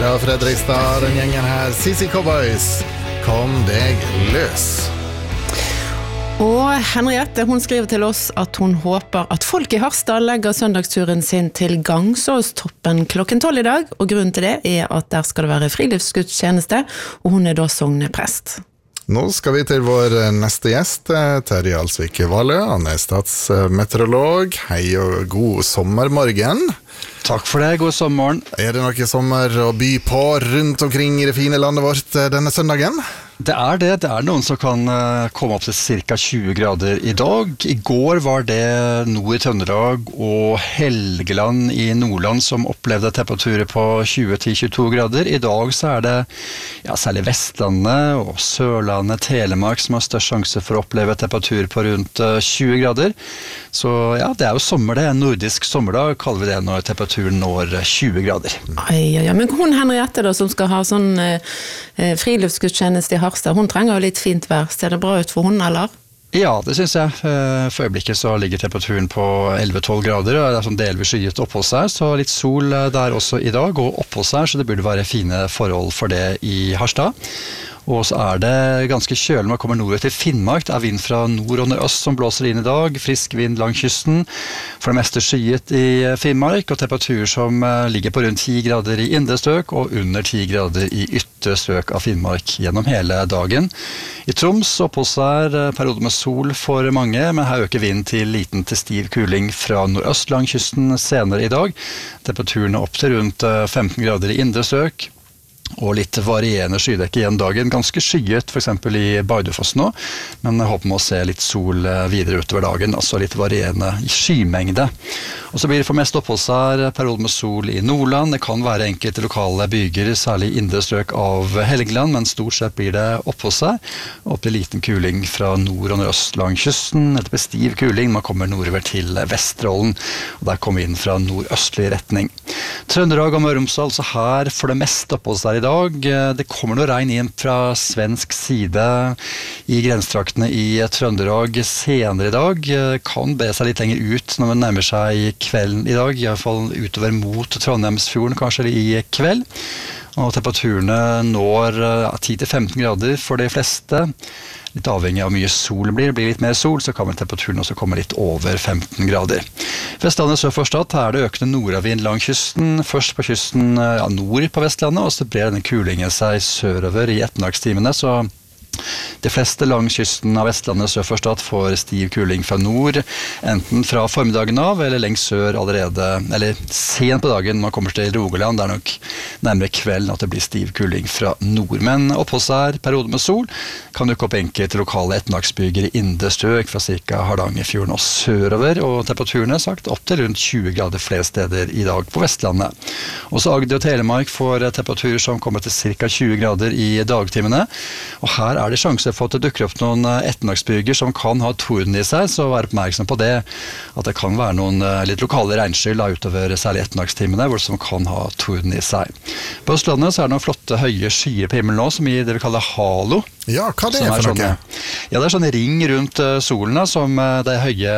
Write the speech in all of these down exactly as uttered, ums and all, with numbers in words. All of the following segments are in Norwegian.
Ja, Fredrikstad, den gjengen her, C C Cowboys, kom deg løs. Og Henriette, hun skriver til oss at hun håper at folk i Harstad legger søndagsturen sin til Gangsåstoppen klokken tolv i dag, og grunnen til det er at der skal det være friluftsgudstjeneste, og hun er da sogneprest. Nå skal vi til vår neste gjest, Terje Alsvik Valø. Han er statsmeteorolog. Hei og god sommermorgen. Takk for det, god sommermorgen. Er det noe sommer å by på rundt omkring i det fine landet vårt denne søndagen? Det er det. Det er noen som kan komme opp til cirka tjue grader i dag. I går var det nord i Trøndelag og Helgeland i Nordland som opplevde temperaturer på tjue til tjueto grader. I dag så er det ja, særlig Vestlandet og Sørlandet, Telemark som har størst sjanse for å oppleve temperatur på rundt tjue grader. Så ja, det er jo sommer det. En nordisk sommerdag kaller vi det når temperaturen når tjue grader. Ai, ja, ja. Men hun Henriette da, som skal ha sånn eh, friluftsgudstjeneste i Harstad, hun trenger jo litt fint vær. Ser det bra ut for hun, eller? Ja, det synes jeg. For øyeblikket så ligger temperaturen på elleve til tolv grader, og det er sånn delvis skyet oppholdsvær, så litt sol der også i dag, og oppholdsvær, så det burde være fine forhold for det i Harstad. Og så er det ganske kjølig når man kommer nordover til Finnmark. Det er vind fra nord og nordøst som blåser inn i dag. Frisk vind langs kysten. For det meste skyet i Finnmark, og temperaturer som ligger på rundt ti grader i indre strøk og under ti grader i ytre strøk av Finnmark gjennom hele dagen. I Troms oppholdsvær, periode med sol for mange, men her øker vind til liten til stiv kuling fra nordøst langs kysten senere i dag. Temperaturen er opp til rundt femten grader i indre strøk. Og litt varierende skydekke igjen dagen. Ganske skyet for eksempel i Bardufoss nå, men jeg håper med å se litt sol videre utover dagen, altså litt varierende skymengde. Og så blir det for mest oppholdsvær, periode med sol i Nordland. Det kan være enkelte lokale byger, særlig indre strøk av Helgeland, men stort sett blir det oppholdsvær. Opp til liten kuling fra nord og nordøst langs kysten, etter bestiv kuling. Man kommer nordover til Vesterålen, og der kommer vi inn fra nordøstlig retning. Trøndelag og Møre og Romsdal, så her for det meste oppholdsvær i dag. Det kommer noe regn inn fra svensk side i grensetraktene i Trøndelag senere i dag. Kan be seg litt lenger ut når man nærmer seg kvelden i dag, i hvert fall utover mot Trondheimsfjorden kanskje i kveld. Og temperaturene når ti til femten grader for de fleste. Litt avhengig av hvor mye sol det blir. Blir litt mer sol, så kan temperaturen også komme litt over femten grader. Vestlandet sør for Stad, her er det økende nordavind langs kysten. Først på kysten ja, nord på Vestlandet, og så brer denne kulingen seg sørover i ettermiddagstimene, så de fleste langs kysten av Vestlandet sør for Stad får stiv kuling fra nord, enten fra formiddagen av eller lengst sør allerede, eller sent på dagen når man kommer til Rogaland. Det er nok nærmere kvelden at det blir stiv kuling fra nord. Men oppholdsvær, periode med sol, kan dukke opp enkelte lokale ettermiddagsbyger i indre strøk fra cirka Hardangerfjorden og sørover, og temperaturene er sagt opp til rundt tjue grader flere steder i dag på Vestlandet. Også Agder og Telemark får temperaturer som kommer til cirka tjue grader i dagtimene, og her er det sjanse for at det dukker opp noen ettermiddagsbyger som kan ha torden i seg, så vær oppmerksom på det, at det kan være noen litt lokale regnskyll utover særlig ettermiddagstimene, hvor som kan ha torden i seg. På Østlandet så er det noen flotte høye skyer på himmelen nå, som gir det vi kaller halo. Ja, hva det er for noe? Ja, det er sånne ring rundt solen, som det er høye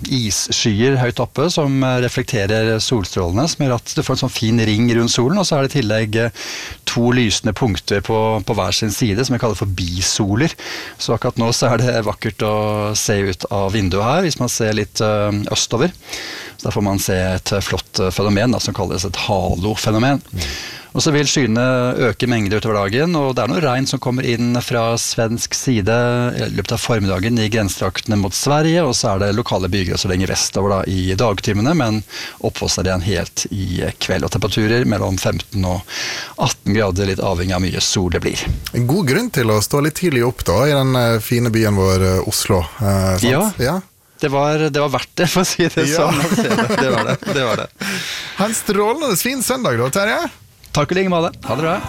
isskyer høyt oppe, som reflekterer solstrålene, som gjør at du får en sånn fin ring rundt solen, og så er det i tillegg to lysende punkter på, på hver sin side, som vi kaller for bisoler. Så akkurat nå så er det vakkert å se ut av vinduet her, hvis man ser litt østover. Så der får man se et flott fenomen da, som kalles et halofenomen. Mm. Og så vil skyene øke mengder utover dagen, og det er noe regn som kommer inn fra svensk side i løpet av formiddagen i grensetraktene mot Sverige, og så er det lokale byger så lenger vestover da, i dagtimene, men oppholdsvær igjen helt i kveld, og temperaturer mellom femten og atten grader, litt avhengig av mye sol det blir. En god grunn til å stå litt tidlig opp da, i den fine byen vår Oslo, eh, sant? Ja. Ja. Det var, det var verdt det, for å si det ja. sånn. Det var det, det var det. Ha en strålende fin søndag da, Terje. Takk og like med det. Ha det bra.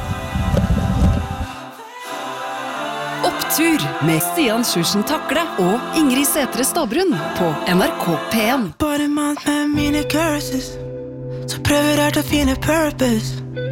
Opptur med Stian Sjursen Takle og Ingrid Sætre Stabbrunn på N R K P en. Bare mat med mine curses, så prøver jeg å finne purpose.